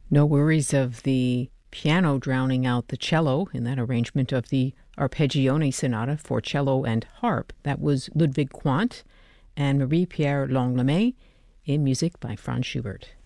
No worries of the piano drowning out the cello in that arrangement of the Arpeggione Sonata for cello and harp. That was Ludwig Quandt and Marie-Pierre Langlois in music by Franz Schubert.